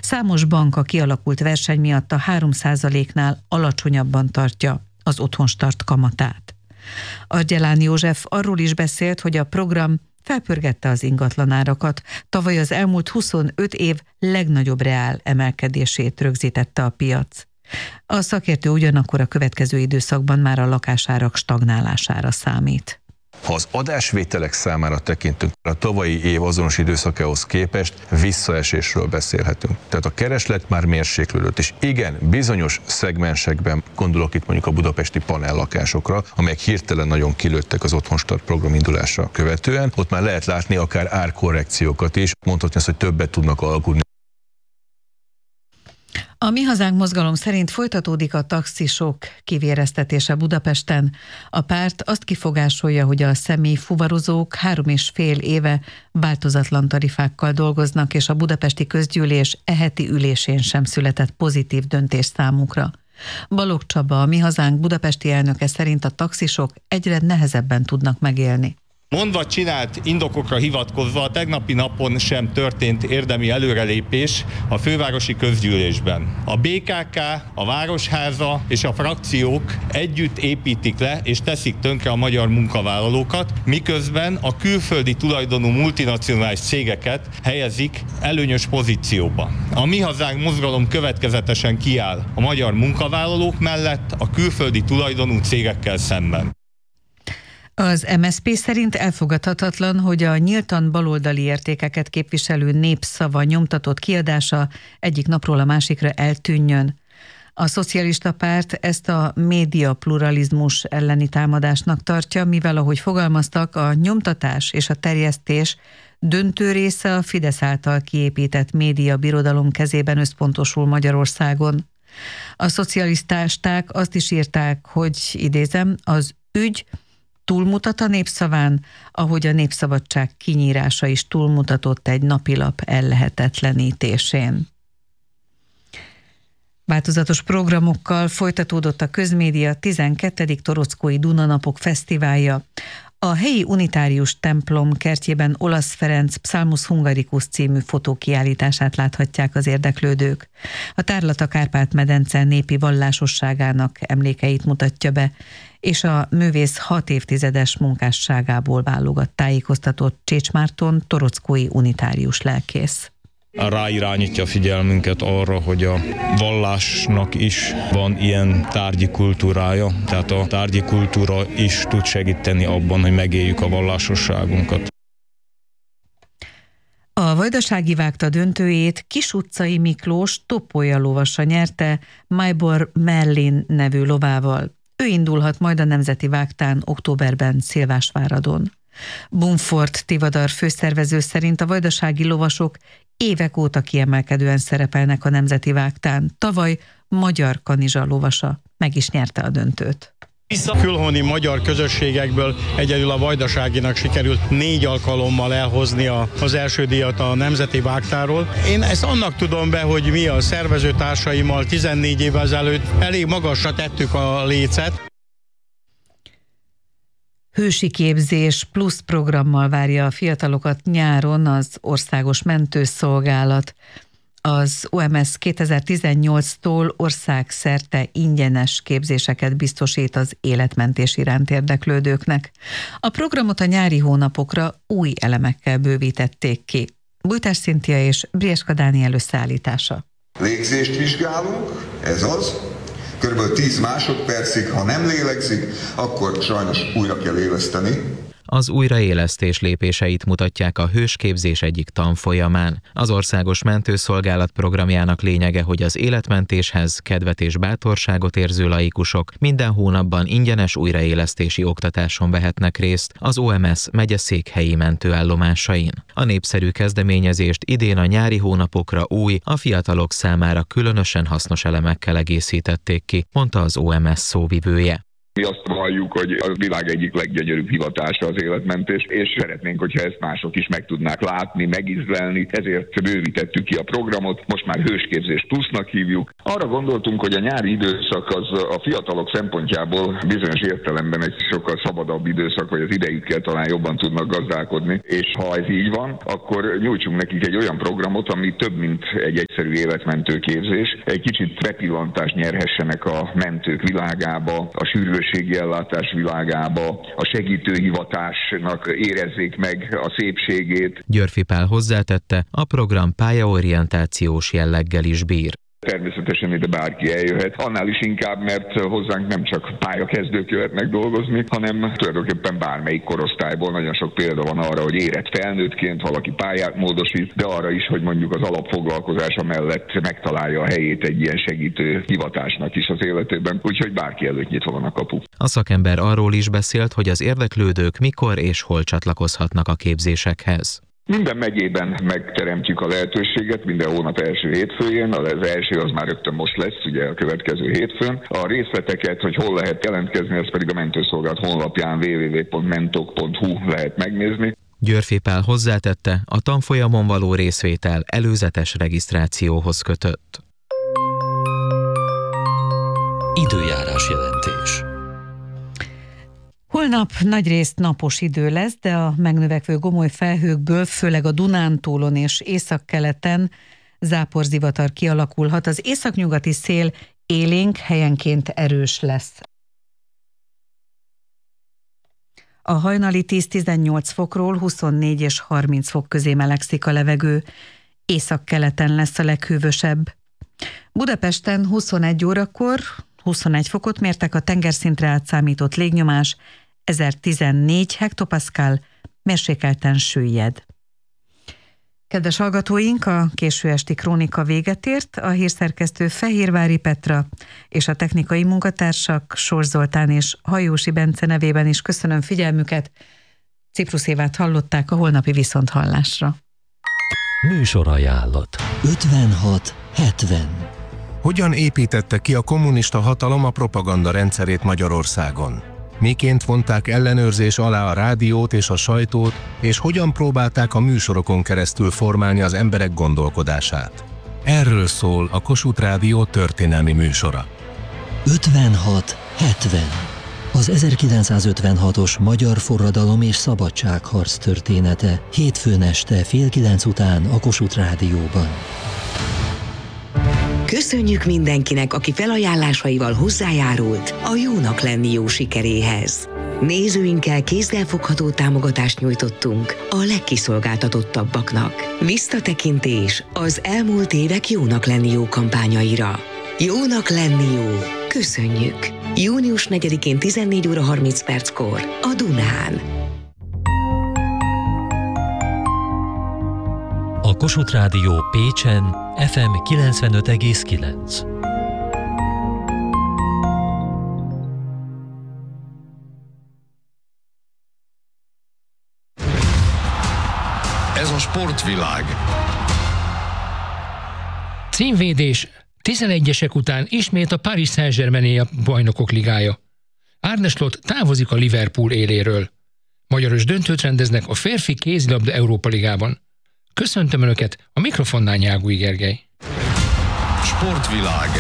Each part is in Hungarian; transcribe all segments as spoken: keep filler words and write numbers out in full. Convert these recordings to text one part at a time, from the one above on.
Számos bank a kialakult verseny miatt a három százaléknál alacsonyabban tartja az otthonstart kamatát. Argyelán József arról is beszélt, hogy a program felpörgette az ingatlanárakat. Tavaly az elmúlt huszonöt év legnagyobb reál emelkedését rögzítette a piac. A szakértő ugyanakkor a következő időszakban már a lakásárak stagnálására számít. Ha az adásvételek számára tekintünk, a tavalyi év azonos időszakához képest visszaesésről beszélhetünk. Tehát a kereslet már mérséklődött, és igen, bizonyos szegmensekben, gondolok itt mondjuk a budapesti panellakásokra, amelyek hirtelen nagyon kilőttek az Otthonstart program indulása követően, ott már lehet látni akár árkorrekciókat is, mondhatni azt, hogy többet tudnak alkudni. A Mi Hazánk mozgalom szerint folytatódik a taxisok kivéreztetése Budapesten. A párt azt kifogásolja, hogy a személy fuvarozók három és fél éve változatlan tarifákkal dolgoznak, és a budapesti közgyűlés e heti ülésén sem született pozitív döntés számukra. Balogh Csaba, a Mi Hazánk budapesti elnöke szerint a taxisok egyre nehezebben tudnak megélni. Mondva csinált indokokra hivatkozva a tegnapi napon sem történt érdemi előrelépés a fővárosi közgyűlésben. A bé ká ká, a Városháza és a frakciók együtt építik le és teszik tönkre a magyar munkavállalókat, miközben a külföldi tulajdonú multinacionális cégeket helyezik előnyös pozícióba. A Mi Hazánk mozgalom következetesen kiáll a magyar munkavállalók mellett a külföldi tulajdonú cégekkel szemben. Az em es zé pé szerint elfogadhatatlan, hogy a nyíltan baloldali értékeket képviselő Népszava nyomtatott kiadása egyik napról a másikra eltűnjön. A szocialista párt ezt a média pluralizmus elleni támadásnak tartja, mivel ahogy fogalmaztak, a nyomtatás és a terjesztés döntő része a Fidesz által kiépített média birodalom kezében összpontosul Magyarországon. A szocialisták azt is írták, hogy idézem, az ügy túlmutat a Népszaván, ahogy a Népszabadság kinyírása is túlmutatott egy napilap ellehetetlenítésén. Változatos programokkal folytatódott a Közmédia tizenkettedik Torockói Dunanapok fesztiválja. A helyi unitárius templom kertjében Olasz Ferenc Psalmus Hungaricus című fotókiállítását láthatják az érdeklődők. A tárlat a Kárpát-medence népi vallásosságának emlékeit mutatja be, és a művész hat évtizedes munkásságából válogat, tájékoztatott Csécs Márton, torockói unitárius lelkész. Ráirányítja a figyelmünket arra, hogy a vallásnak is van ilyen tárgyi kultúrája, tehát a tárgyi kultúra is tud segíteni abban, hogy megéljük a vallásosságunkat. A Vajdasági vágta döntőjét Kis-utcai Miklós Topolya lovasa nyerte Majbor Merlin nevű lovával. Ő indulhat majd a Nemzeti Vágtán októberben Szilvásváradon. Bumfort Tivadar főszervező szerint a vajdasági lovasok évek óta kiemelkedően szerepelnek a Nemzeti Vágtán. Tavaly Magyar Kanizsa lovasa meg is nyerte a döntőt. A külhoni magyar közösségekből egyedül a Vajdaságinak sikerült négy alkalommal elhozni az első díjat a Nemzeti Vágtáról. Én ezt annak tudom be, hogy mi a szervezőtársaimmal tizennégy évvel ezelőtt elég magasra tettük a lécet. Hősi képzés plusz programmal várja a fiatalokat nyáron az Országos Mentőszolgálat. Az o em es kétezer-tizennyolctól országszerte ingyenes képzéseket biztosít az életmentés iránt érdeklődőknek. A programot a nyári hónapokra új elemekkel bővítették ki. Bújtás Szintia és Brieska Dániel összeállítása. Légzést vizsgálunk, ez az. Körülbelül tíz másodpercig, ha nem lélegzik, akkor sajnos újra kell éleszteni. Az újraélesztés lépéseit mutatják a hősképzés egyik tanfolyamán. Az Országos Mentőszolgálat programjának lényege, hogy az életmentéshez kedvet és bátorságot érző laikusok minden hónapban ingyenes újraélesztési oktatáson vehetnek részt az o em es megyeszékhelyi mentőállomásain. A népszerű kezdeményezést idén a nyári hónapokra új, a fiatalok számára különösen hasznos elemekkel egészítették ki, mondta az o em es szóvivője. Mi azt valljuk, hogy a világ egyik leggyönyörűbb hivatása az életmentés, és szeretnénk, hogyha ezt mások is meg tudnák látni, megízlelni, ezért bővítettük ki a programot, most már Hősképzés Plusznak hívjuk. Arra gondoltunk, hogy a nyári időszak az a fiatalok szempontjából bizonyos értelemben egy sokkal szabadabb időszak, vagy az idejükkel talán jobban tudnak gazdálkodni, és ha ez így van, akkor nyújtsunk nekik egy olyan programot, ami több, mint egy egyszerű életmentő képzés. Egy kicsit repillantást nyerhessenek a mentők világába, a sürgősségi ellátás világába, a segítőhivatásnak érezzék meg a szépségét. Györfi Pál hozzátette, a program pályaorientációs jelleggel is bír. Természetesen ide bárki eljöhet, annál is inkább, mert hozzánk nem csak pályakezdők jöhetnek dolgozni, hanem tulajdonképpen bármelyik korosztályból nagyon sok példa van arra, hogy érett felnőttként valaki pályát módosít, de arra is, hogy mondjuk az alapfoglalkozása mellett megtalálja a helyét egy ilyen segítő hivatásnak is az életében, úgyhogy bárki előtt nyitva van a kapu. A szakember arról is beszélt, hogy az érdeklődők mikor és hol csatlakozhatnak a képzésekhez. Minden megyében megteremtjük a lehetőséget, minden hónap első hétfőjén, az első az már rögtön most lesz, ugye a következő hétfőn. A részleteket, hogy hol lehet jelentkezni, ez pedig a mentőszolgálat honlapján double-u double-u double pont mentok pont hu lehet megnézni. Györfi Pál hozzátette, a tanfolyamon való részvétel előzetes regisztrációhoz kötött. Időjárás jelentés. Holnap nagyrészt napos idő lesz, de a megnövekvő gomoly felhőkből, főleg a Dunántúlon és északkeleten záporzivatar kialakulhat. Az északnyugati szél élénk, helyenként erős lesz. A hajnali tíz-tizennyolc fokról huszonnégy és harminc fok közé melegszik a levegő. Északkeleten lesz a leghűvösebb. Budapesten huszonegy órakor huszonegy fokot mértek, a tengerszintre átszámított légnyomás ezertizennégy hektopaszkál, mérsékelten süllyed. Kedves hallgatóink, a késő esti krónika véget ért, a hírszerkesztő Fehérvári Petra és a technikai munkatársak Sors Zoltán és Hajósi Bence nevében is köszönöm figyelmüket. Ciprusz Évát hallották, a holnapi viszonthallásra. Műsorajánlat ötvenhat hetven. Hogyan építette ki a kommunista hatalom a propaganda rendszerét Magyarországon? Miként vonták ellenőrzés alá a rádiót és a sajtót, és hogyan próbálták a műsorokon keresztül formálni az emberek gondolkodását? Erről szól a Kossuth Rádió történelmi műsora. ötvenhat hetven. Az ezerkilencszázötvenhatos magyar forradalom és szabadságharc története. Hétfőn este fél kilenc után a Kossuth Rádióban. Köszönjük mindenkinek, aki felajánlásaival hozzájárult a Jónak lenni jó sikeréhez. Nézőinkkel kézzelfogható támogatást nyújtottunk a legkiszolgáltatottabbaknak. Visszatekintés az elmúlt évek Jónak lenni jó kampányaira. Jónak lenni jó. Köszönjük! június negyedikén tizennégy óra harminc perckor a Dunán. A Kossuth Rádió Pécsen ef em kilencvenöt egész kilenc. Ez a sportvilág. Címvédés. tizenegyesek után ismét a Paris Saint-Germain a Bajnokok Ligája. Arne Slot távozik a Liverpool éléről. Magyaros döntőt rendeznek a férfi kézilabda Európa Ligában. Köszöntöm Önöket, a mikrofonnál Nyágúj Gergely. Sportvilág.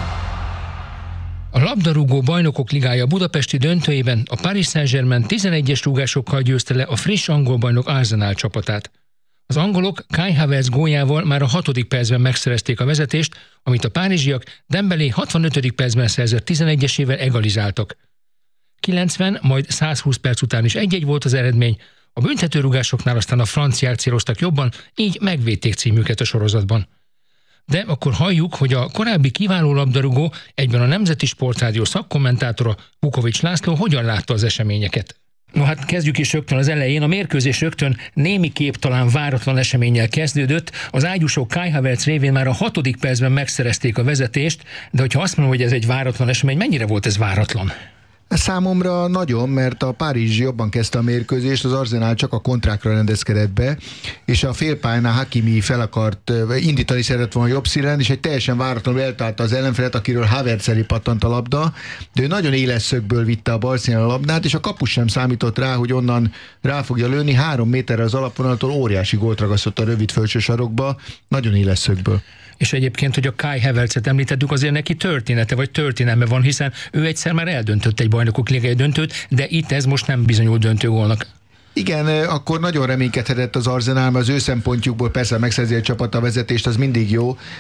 A labdarúgó Bajnokok Ligája budapesti döntőjében a Paris Saint-Germain tizenegyes rúgásokkal győzte le a friss angol bajnok Arsenal csapatát. Az angolok Kai Havertz góljával már a hatodik percben megszerezték a vezetést, amit a párizsiak Dembélé hatvanötödik percben szerzett tizenegyesével egalizáltak. kilencven, majd százhúsz perc után is egy-egy volt az eredmény, a büntetőrúgásoknál aztán a franciák céloztak jobban, így megvédték címüket a sorozatban. De akkor halljuk, hogy a korábbi kiváló labdarúgó, egyben a Nemzeti Sportrádió szakkommentátora Vukovics László hogyan látta az eseményeket. No hát kezdjük is rögtön az elején. A mérkőzés rögtön némiképp talán váratlan eseménnyel kezdődött. Az ágyúsok Kai Havertz révén már a hatodik percben megszerezték a vezetést, de hogyha azt mondom, hogy ez egy váratlan esemény, mennyire volt ez váratlan? Számomra nagyon, mert a Párizs jobban kezdte a mérkőzést, az Arsenal csak a kontrákra rendezkedett be, és a félpályánál Hakimi fel akart indítani, szeretett volna jobb színen, és egy teljesen váratlanul eltalálta az ellenfelet, akiről Havertz elé pattant a labda, de ő nagyon éles szögből vitte a balszínen a labdát, és a kapus sem számított rá, hogy onnan rá fogja lőni, három méterre az alapvonaltól óriási gólt ragasztott a rövid felső sarokba, nagyon éles szögből. És egyébként, hogy a Kai Havertzet említettük, azért neki története vagy történelme van, hiszen ő egyszer már eldöntött egy bajnokok ligai döntőt, de itt ez most nem bizonyult döntőgólnak. Igen, akkor nagyon reménykedhetett az Arsenal, mert az ő szempontjukból persze megszerzi egy csapat a vezetést, az mindig jó,